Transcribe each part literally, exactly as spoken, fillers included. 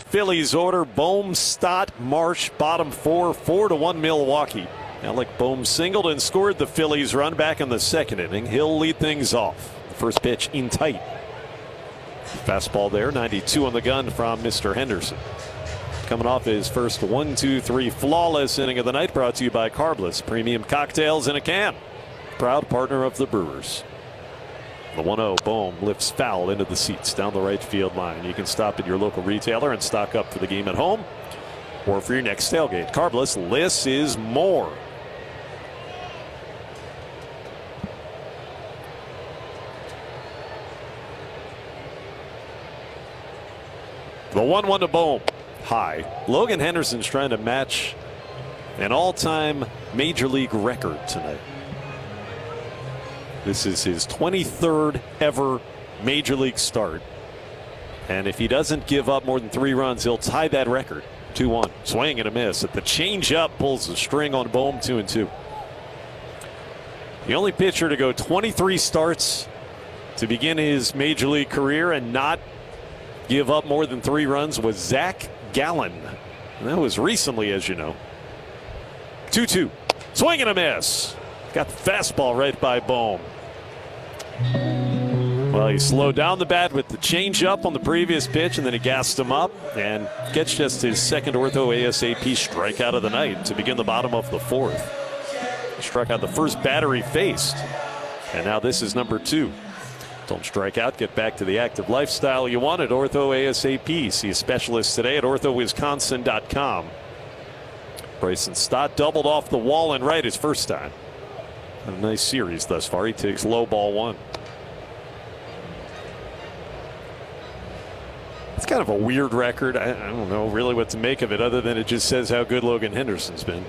Phillies order: Bohm, Stott, Marsh, bottom four, four to one Milwaukee. Alec Bohm singled and scored the Phillies run back in the second inning. He'll lead things off. The first pitch in tight. Fastball there, ninety-two on the gun from Mister Henderson. Coming off his first one, two, three flawless inning of the night, brought to you by Carbless, premium cocktails in a can. Proud partner of the Brewers. The one oh, Bohm lifts foul into the seats down the right field line. You can stop at your local retailer and stock up for the game at home or for your next tailgate. Carbless, less is more. The one one to Bohm. High. Logan Henderson's trying to match an all-time major league record tonight. This is his twenty-third ever major league start. And if he doesn't give up more than three runs, he'll tie that record. two one. Swing and a miss. At the change-up, pulls the string on Bohm, two and two. The only pitcher to go twenty-three starts to begin his major league career and not give up more than three runs was Zach Gallen. And that was recently, as you know. two two. Swing and a miss. Got the fastball right by Bohm. Well, he slowed down the bat with the changeup on the previous pitch, and then he gassed him up and gets just his second ortho ASAP strikeout of the night to begin the bottom of the fourth. He struck out the first batter he faced, and now this is number two. Don't strike out. Get back to the active lifestyle you want at Ortho ASAP. See a specialist today at ortho wisconsin dot com. Bryson Stott doubled off the wall and right his first time. A nice series thus far. He takes low ball one. It's kind of a weird record. I, I don't know really what to make of it other than it just says how good Logan Henderson's been.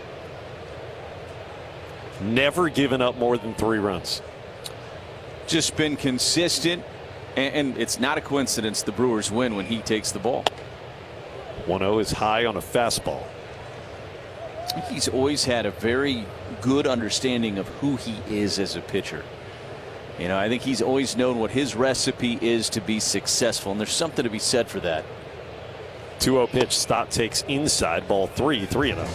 Never given up more than three runs. Just been consistent, and it's not a coincidence the Brewers win when he takes the ball. one oh is high on a fastball. I think he's always had a very good understanding of who he is as a pitcher. You know, I think he's always known what his recipe is to be successful, and there's something to be said for that. two oh pitch. Stott takes inside, ball three, three and oh.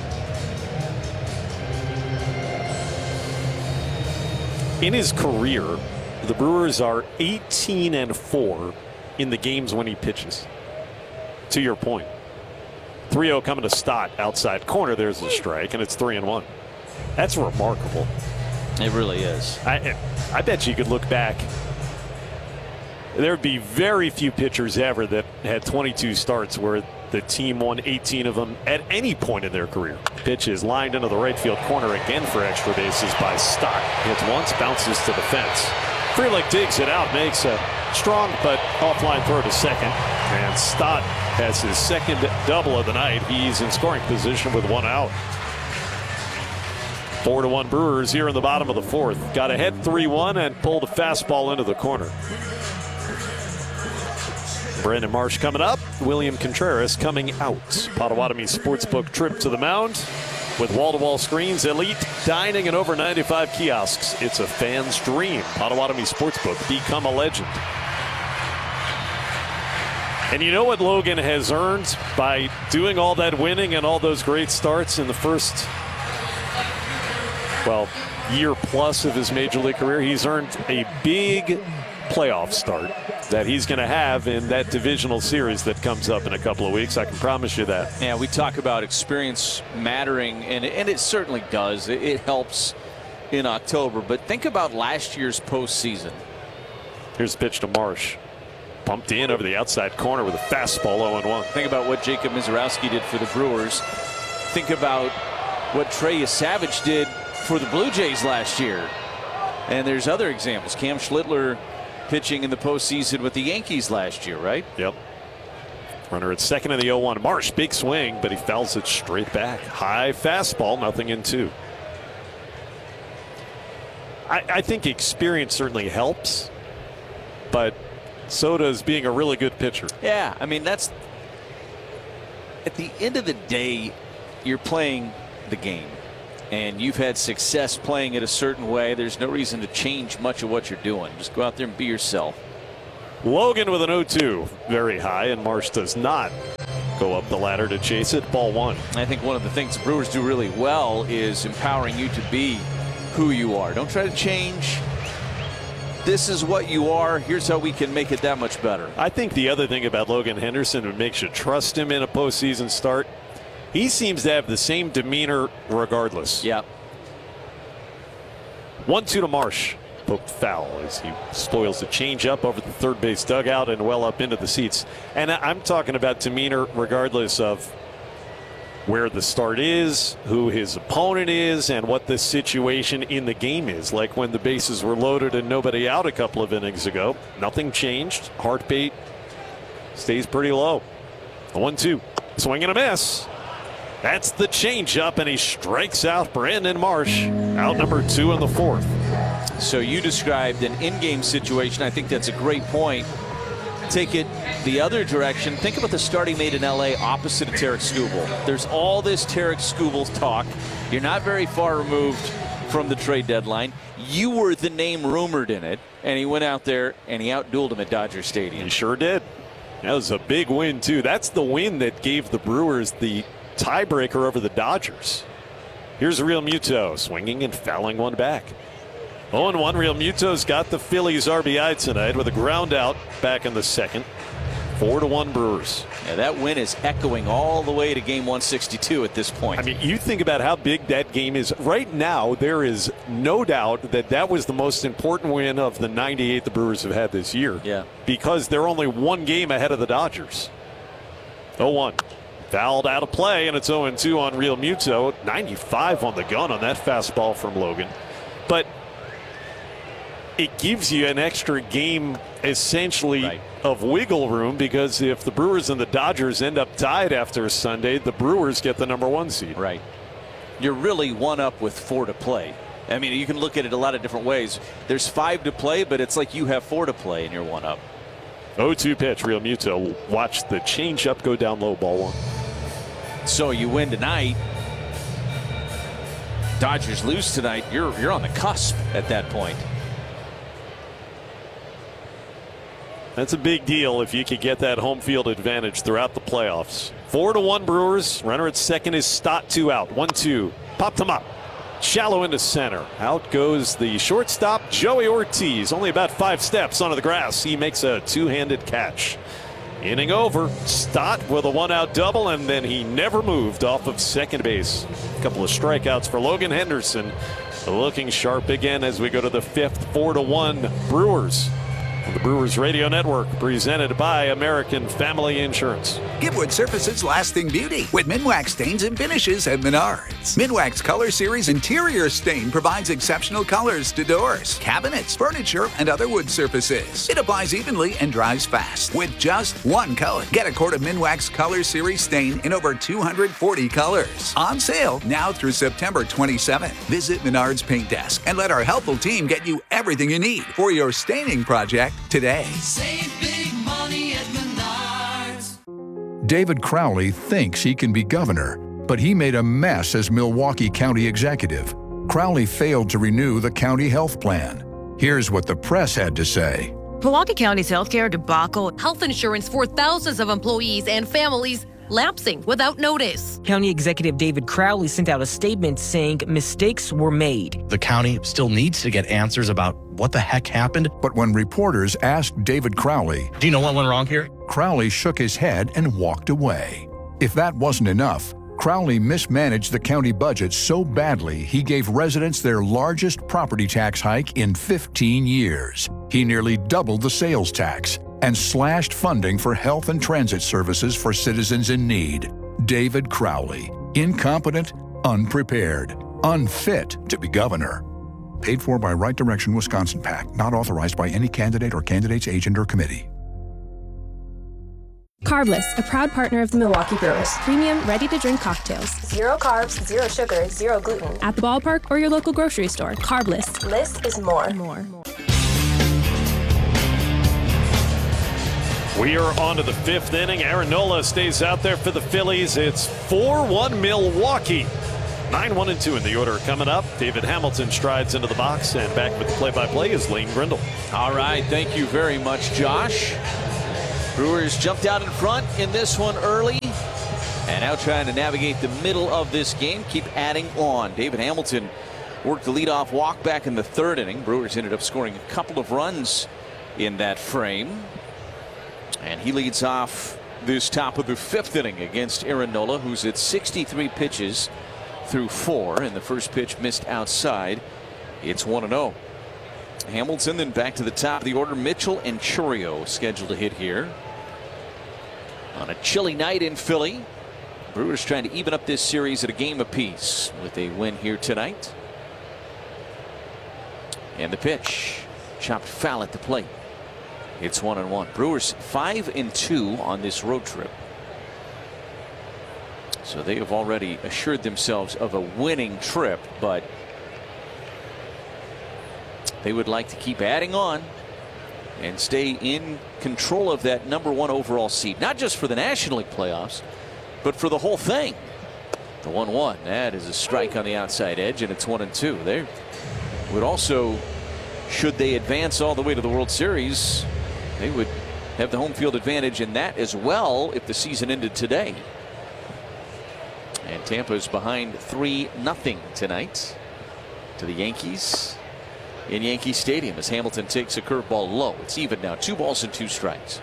In his career, the Brewers are eighteen and four in the games when he pitches. To your point, three oh coming to Stott, outside corner. There's the strike, and it's three and one. That's remarkable. It really is. I, I bet you could look back. There would be very few pitchers ever that had twenty-two starts where the team won eighteen of them at any point in their career. Pitch is lined into the right field corner again for extra bases by Stott. Hits once, bounces to the fence. Frelick digs it out, makes a strong but offline throw to second. And Stott has his second double of the night. He's in scoring position with one out. Four to one Brewers here in the bottom of the fourth. Got ahead three one and pulled a fastball into the corner. Brandon Marsh coming up. William Contreras coming out. Potawatomi Sportsbook trip to the mound with wall-to-wall screens, elite dining, and over ninety-five kiosks. It's a fan's dream. Potawatomi Sportsbook. Become a legend. And you know what Logan has earned by doing all that winning and all those great starts in the first, well, year plus of his major league career? He's earned a big playoff start that he's going to have in that divisional series that comes up in a couple of weeks. I can promise you that. Yeah, we talk about experience mattering, and, and it certainly does. It, it helps in October. But think about last year's postseason. Here's the pitch to Marsh. Pumped in over the outside corner with a fastball oh and one. Think about what Jacob Misiorowski did for the Brewers. Think about what Trey Savage did for the Blue Jays last year. And there's other examples. Cam Schlittler pitching in the postseason with the Yankees last year, right? Yep. Runner at second in the oh one. Marsh, big swing, but he fouls it straight back. High fastball, nothing in two. I, I think experience certainly helps, but so does being a really good pitcher. Yeah, I mean, that's at the end of the day, you're playing the game. And you've had success playing it a certain way. There's no reason to change much of what you're doing. Just go out there and be yourself. Logan with an oh two. Very high, and Marsh does not go up the ladder to chase it. Ball one. I think one of the things the Brewers do really well is empowering you to be who you are. Don't try to change. This is what you are. Here's how we can make it that much better. I think the other thing about Logan Henderson that makes you trust him in a postseason start, he seems to have the same demeanor regardless. Yeah. one two to Marsh. Poked foul as he spoils the changeup over the third base dugout and well up into the seats. And I'm talking about demeanor regardless of where the start is, who his opponent is, and what the situation in the game is. Like when the bases were loaded and nobody out a couple of innings ago. Nothing changed. Heartbeat stays pretty low. one two. Swing and a miss. That's the changeup, and he strikes out Brandon Marsh. Out number two in the fourth. So you described an in-game situation. I think that's a great point. Take it the other direction. Think about the starting mate in L A opposite of Tarek Skubal. There's all this Tarek Skubal talk. You're not very far removed from the trade deadline. You were the name rumored in it, and he went out there and he outdueled him at Dodger Stadium. He sure did. That was a big win, too. That's the win that gave the Brewers the tiebreaker over the Dodgers. Here's Real Muto swinging and fouling one back. oh and one. Real Muto's got the Phillies R B I tonight with a ground out back in the second. four to one Brewers. Yeah, that win is echoing all the way to game one sixty-two at this point. I mean, you think about how big that game is. Right now, there is no doubt that that was the most important win of the ninety-eight the Brewers have had this year. Yeah. Because they're only one game ahead of the Dodgers. oh one. Fouled out of play, and it's oh and two on Real Muto. ninety-five on the gun on that fastball from Logan. But it gives you an extra game, essentially, right, of wiggle room, because if the Brewers and the Dodgers end up tied after Sunday, the Brewers get the number one seed. Right. You're really one up with four to play. I mean, you can look at it a lot of different ways. There's five to play, but it's like you have four to play and you're one up. oh two pitch. Real Muto. Watch the changeup go down low. Ball one. So you win tonight. Dodgers lose tonight. You're you're on the cusp at that point. That's a big deal if you could get that home field advantage throughout the playoffs. Four to one Brewers. Runner at second is Stott, two out. one two. Popped him up. Shallow into center. Out goes the shortstop, Joey Ortiz. Only about five steps onto the grass. He makes a two-handed catch. Inning over. Stott with a one-out double, and then he never moved off of second base. A couple of strikeouts for Logan Henderson. Looking sharp again as we go to the fifth. Four to one Brewers. On the Brewers Radio Network, presented by American Family Insurance. Give wood surfaces lasting beauty with Minwax stains and finishes at Menards. Minwax Color Series Interior Stain provides exceptional colors to doors, cabinets, furniture, and other wood surfaces. It applies evenly and dries fast with just one coat. Get a quart of Minwax Color Series Stain in over two hundred forty colors. On sale now through September twenty-seventh. Visit Menards Paint Desk and let our helpful team get you everything you need for your staining project today. Save big money at Menards. David Crowley thinks he can be governor, but he made a mess as Milwaukee County executive. Crowley failed to renew the county health plan. Here's what the press had to say. Milwaukee County's healthcare debacle, health insurance for thousands of employees and families lapsing without notice. County Executive David Crowley sent out a statement saying mistakes were made. The county still needs to get answers about what the heck happened. But when reporters asked David Crowley, do you know what went wrong here? Crowley shook his head and walked away. If that wasn't enough, Crowley mismanaged the county budget so badly he gave residents their largest property tax hike in fifteen years. He nearly doubled the sales tax and slashed funding for health and transit services for citizens in need. David Crowley, incompetent, unprepared, unfit to be governor. Paid for by Right Direction Wisconsin PAC, not authorized by any candidate or candidate's agent or committee. Carbless, a proud partner of the Milwaukee Brewers. Premium, ready-to-drink cocktails. Zero carbs, zero sugar, zero gluten. At the ballpark or your local grocery store. Carbless. Less is more. More. We are on to the fifth inning. Aaron Nola stays out there for the Phillies. It's four one Milwaukee. nine one and two in the order coming up. David Hamilton strides into the box, and back with the play-by-play is Lane Grindle. All right, thank you very much, Josh. Brewers jumped out in front in this one early. And now trying to navigate the middle of this game, keep adding on. David Hamilton worked the leadoff walk back in the third inning. Brewers ended up scoring a couple of runs in that frame. And he leads off this top of the fifth inning against Aaron Nola, who's at sixty-three pitches through four. And the first pitch missed outside. It's one and oh. Hamilton then back to the top of the order. Mitchell and Chourio scheduled to hit here on a chilly night in Philly. Brewers trying to even up this series at a game apiece with a win here tonight. And the pitch chopped foul at the plate. It's one and one. Brewers five and two on this road trip. So they have already assured themselves of a winning trip, but they would like to keep adding on and stay in control of that number one overall seed, not just for the National League playoffs, but for the whole thing. The one one, that is a strike on the outside edge, and it's one and two. They would also, should they advance all the way to the World Series, they would have the home field advantage in that as well if the season ended today. And Tampa is behind three nothing tonight to the Yankees in Yankee Stadium as Hamilton takes a curveball low. It's even now, two balls and two strikes.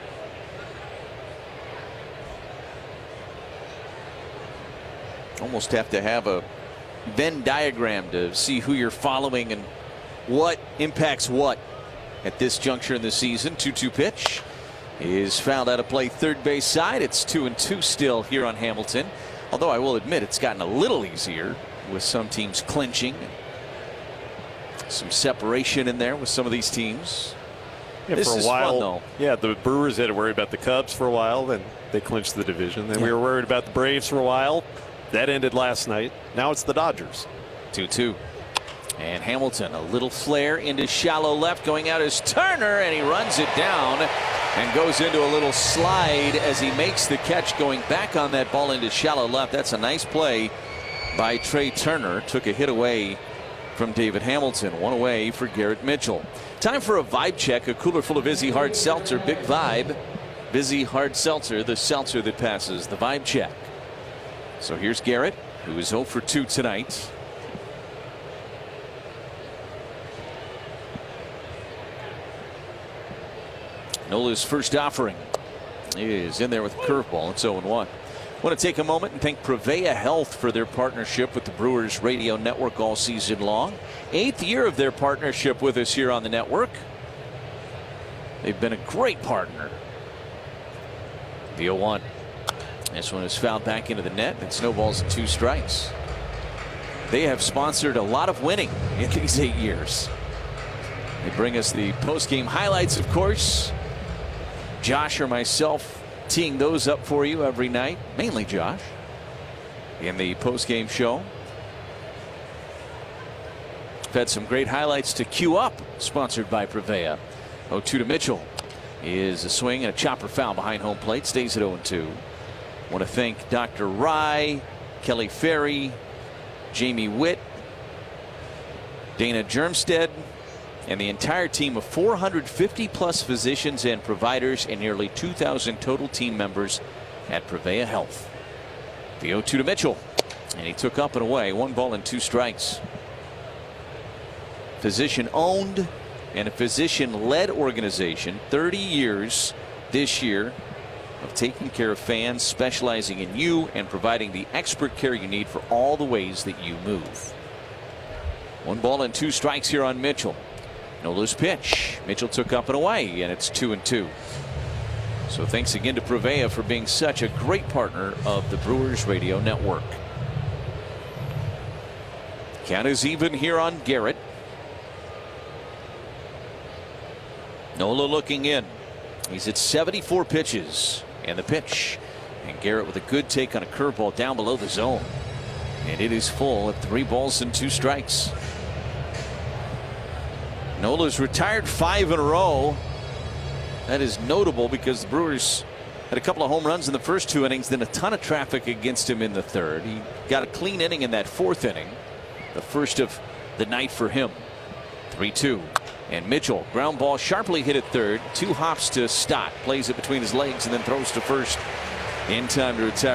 Almost have to have a Venn diagram to see who you're following and what impacts what at this juncture in the season. two two pitch is fouled out of play third base side. It's two and two still here on Hamilton. Although I will admit it's gotten a little easier with some teams clinching. Some separation in there with some of these teams. Yeah, this for a is while, fun, though. Yeah, the Brewers had to worry about the Cubs for a while, then they clinched the division. Then yeah. we were worried about the Braves for a while. That ended last night. Now it's the Dodgers. two two. And Hamilton, a little flare into shallow left, going out as Turner, and he runs it down and goes into a little slide as he makes the catch, going back on that ball into shallow left. That's a nice play by Trey Turner. Took a hit away from David Hamilton. One away for Garrett Mitchell. Time for a vibe check. A cooler full of Vizzy Hard Seltzer. Big vibe. Vizzy Hard Seltzer, the seltzer that passes the vibe check. So here's Garrett, who is oh for two tonight. Nola's first offering is in there with a curveball. It's oh and one. I want to take a moment and thank Prevea Health for their partnership with the Brewers Radio Network all season long. Eighth year of their partnership with us here on the network. They've been a great partner. The oh one. This one is fouled back into the net and snowballs and two strikes. They have sponsored a lot of winning in these eight years. They bring us the post-game highlights, of course. Josh or myself teeing those up for you every night, mainly Josh, in the post-game show. We've had some great highlights to queue up, sponsored by Prevea. oh two to Mitchell is a swing and a chopper foul behind home plate, stays at oh and two. Want to thank Doctor Rye, Kelly Ferry, Jamie Witt, Dana Germstead, and the entire team of four hundred fifty plus physicians and providers and nearly two thousand total team members at Prevea Health. The oh two to Mitchell, and he took up and away, one ball and two strikes. Physician owned and a physician led organization, thirty years this year of taking care of fans, specializing in you and providing the expert care you need for all the ways that you move. One ball and two strikes here on Mitchell. Nola's pitch. Mitchell took up and away, and it's two and two. So thanks again to Prevea for being such a great partner of the Brewers Radio Network. Count is even here on Garrett. Nola looking in. He's at seventy-four pitches, and the pitch. And Garrett with a good take on a curveball down below the zone. And it is full at three balls and two strikes. Nola's retired five in a row. That is notable because the Brewers had a couple of home runs in the first two innings, then a ton of traffic against him in the third. He got a clean inning in that fourth inning, the first of the night for him. three two. And Mitchell, ground ball sharply hit at third. Two hops to Stott. Plays it between his legs and then throws to first in time to retire.